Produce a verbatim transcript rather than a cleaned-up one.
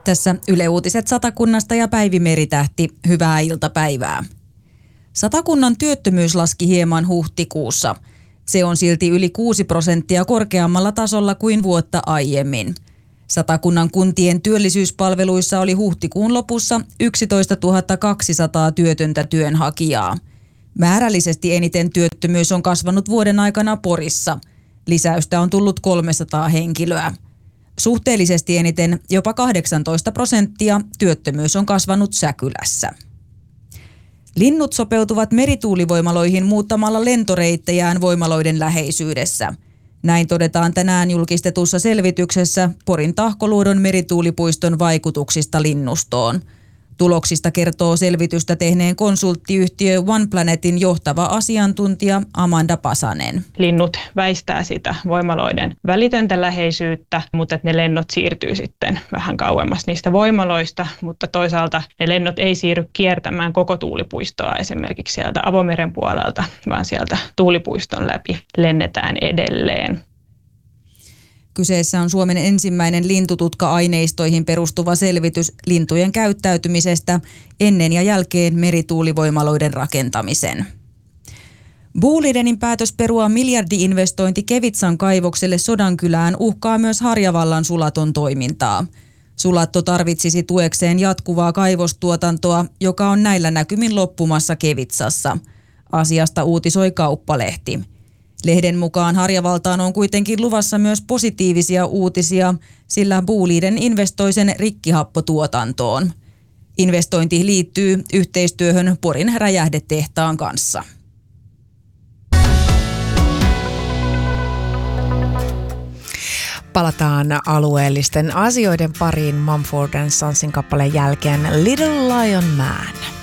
Tässä Yle Uutiset Satakunnasta ja Päivi Meritähti. Hyvää iltapäivää. Satakunnan työttömyys laski hieman huhtikuussa. Se on silti yli kuusi prosenttia korkeammalla tasolla kuin vuotta aiemmin. Satakunnan kuntien työllisyyspalveluissa oli huhtikuun lopussa yksitoistatuhatta kaksisataa työtöntä työnhakijaa. Määrällisesti eniten työttömyys on kasvanut vuoden aikana Porissa. Lisäystä on tullut kolmesataa henkilöä. Suhteellisesti eniten, jopa kahdeksantoista prosenttia, työttömyys on kasvanut Säkylässä. Linnut sopeutuvat merituulivoimaloihin muuttamalla lentoreittejään voimaloiden läheisyydessä. Näin todetaan tänään julkistetussa selvityksessä Porin Tahkoluodon merituulipuiston vaikutuksista linnustoon. Tuloksista kertoo selvitystä tehneen konsulttiyhtiö One Planetin johtava asiantuntija Amanda Pasanen. Linnut väistää sitä voimaloiden välitöntä läheisyyttä, mutta että ne lennot siirtyy sitten vähän kauemmas niistä voimaloista, mutta toisaalta ne lennot ei siirry kiertämään koko tuulipuistoa esimerkiksi sieltä avomeren puolelta, vaan sieltä tuulipuiston läpi lennetään edelleen. Kyseessä on Suomen ensimmäinen lintututka-aineistoihin perustuva selvitys lintujen käyttäytymisestä ennen ja jälkeen merituulivoimaloiden rakentamisen. Bolidenin päätös perua miljardi-investointi Kevitsan kaivokselle Sodankylään uhkaa myös Harjavallan Sulaton toimintaa. Sulatto tarvitsisi tuekseen jatkuvaa kaivostuotantoa, joka on näillä näkymin loppumassa Kevitsassa. Asiasta uutisoi Kauppalehti. Lehden mukaan Harjavaltaan on kuitenkin luvassa myös positiivisia uutisia, sillä Boliden investoi sen rikkihappotuotantoon. Investointi liittyy yhteistyöhön Porin räjähdetehtaan kanssa. Palataan alueellisten asioiden pariin Mumford and Sonsin kappaleen jälkeen Little Lion Man.